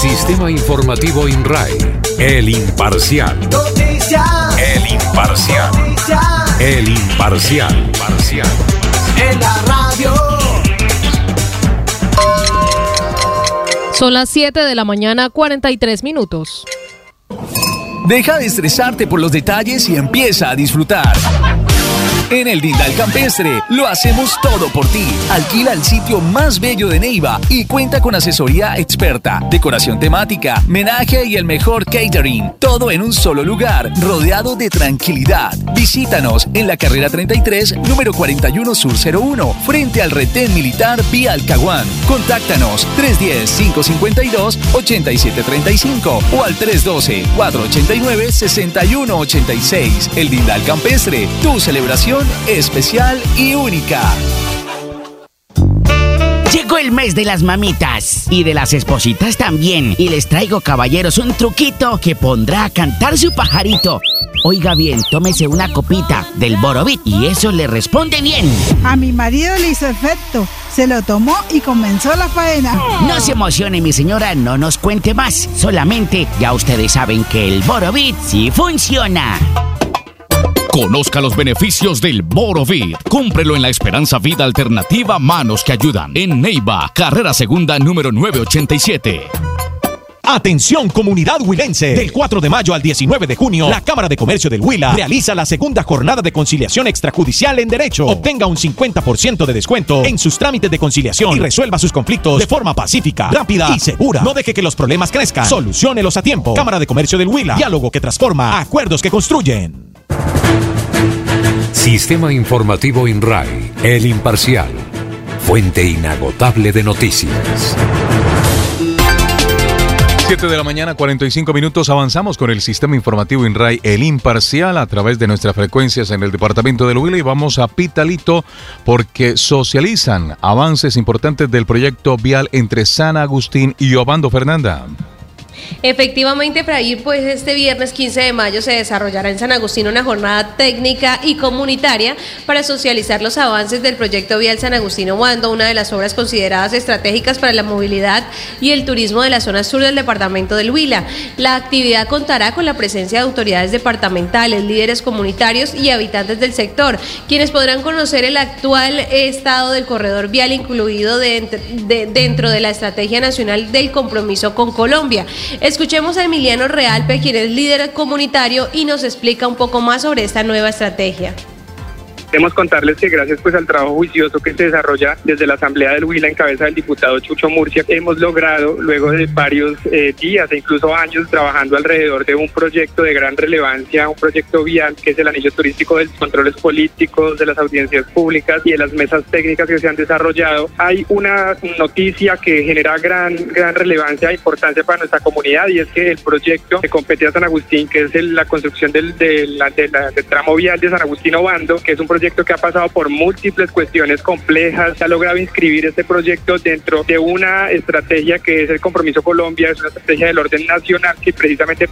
Sistema Informativo INRAE, El Imparcial. Noticias. El Imparcial. Noticias. El Imparcial. En la radio. Son las 7 de la mañana, 43 minutos. Deja de estresarte por los detalles y empieza a disfrutar. En el Dindal Campestre lo hacemos todo por ti. Alquila el sitio más bello de Neiva y cuenta con asesoría experta, decoración temática, menaje y el mejor catering. Todo en un solo lugar, rodeado de tranquilidad. Visítanos en la carrera 33, número 41 Sur 01, frente al retén militar vía Alcahuán. Contáctanos 310-552-8735 o al 312-489-6186. El Dindal Campestre, tu celebración especial y única. Llegó el mes de las mamitas y de las espositas también, y les traigo, caballeros, un truquito que pondrá a cantar su pajarito. Oiga bien, tómese una copita del Borovit y eso le responde bien. A mi marido le hizo efecto, se lo tomó y comenzó la faena. No se emocione, mi señora, no nos cuente más. Solamente ya ustedes saben que el Borovit sí funciona. Conozca los beneficios del Borovit. Cómprelo en la Esperanza Vida Alternativa Manos que Ayudan, en Neiva, carrera segunda número 987. Atención, comunidad huilense. Del 4 de mayo al 19 de junio, la Cámara de Comercio del Huila realiza la segunda jornada de conciliación extrajudicial en derecho. Obtenga un 50% de descuento en sus trámites de conciliación y resuelva sus conflictos de forma pacífica, rápida y segura. No deje que los problemas crezcan. Soluciónelos a tiempo. Cámara de Comercio del Huila. Diálogo que transforma. Acuerdos que construyen. Sistema Informativo INRAE, El Imparcial. Fuente inagotable de noticias. 7 de la mañana, 45 minutos. Avanzamos con el Sistema Informativo INRAE, El Imparcial, a través de nuestras frecuencias en el departamento del Huila, y vamos a Pitalito porque socializan avances importantes del proyecto vial entre San Agustín y Obando. Fernanda. Efectivamente, Frair, pues este viernes 15 de mayo se desarrollará en San Agustín una jornada técnica y comunitaria para socializar los avances del proyecto vial San Agustín-Obando, una de las obras consideradas estratégicas para la movilidad y el turismo de la zona sur del departamento del Huila. La actividad contará con la presencia de autoridades departamentales, líderes comunitarios y habitantes del sector, quienes podrán conocer el actual estado del corredor vial incluido dentro de la Estrategia Nacional del Compromiso con Colombia. Escuchemos a Emiliano Realpe, quien es líder comunitario y nos explica un poco más sobre esta nueva estrategia. Queremos contarles que gracias pues al trabajo juicioso que se desarrolla desde la Asamblea del Huila en cabeza del diputado Chucho Murcia, hemos logrado, luego de varios días e incluso años trabajando alrededor de un proyecto de gran relevancia, un proyecto vial que es el anillo turístico de los controles políticos, de las audiencias públicas y de las mesas técnicas que se han desarrollado. Hay una noticia que genera gran relevancia e importancia para nuestra comunidad, y es que el proyecto que compete a San Agustín, que es la construcción del tramo vial de San Agustín-Obando, que es un proyecto que ha pasado por múltiples cuestiones complejas, se ha logrado inscribir este proyecto dentro de una estrategia que es el Compromiso Colombia, es una estrategia del orden nacional que precisamente